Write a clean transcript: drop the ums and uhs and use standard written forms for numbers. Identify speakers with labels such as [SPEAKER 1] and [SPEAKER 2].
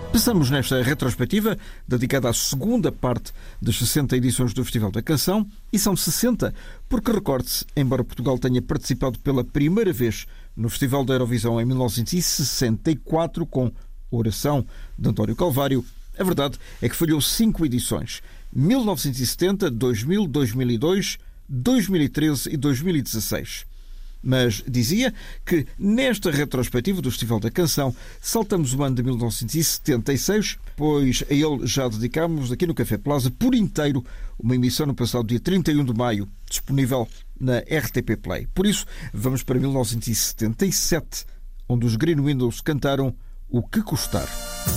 [SPEAKER 1] Passamos nesta retrospectiva, dedicada à segunda parte das 60 edições do Festival da Canção, e são 60 porque, recorde-se, embora Portugal tenha participado pela primeira vez no Festival da Eurovisão em 1964 com Oração de António Calvário, a verdade é que falhou 5 edições: 1970, 2000, 2002, 2013 e 2016. Mas dizia que, nesta retrospectiva do Festival da Canção, saltamos o ano de 1976, pois a ele já dedicámos, aqui no Café Plaza, por inteiro, uma emissão no passado dia 31 de maio, disponível na RTP Play. Por isso, vamos para 1977, onde os Green Windows cantaram O Que Custar.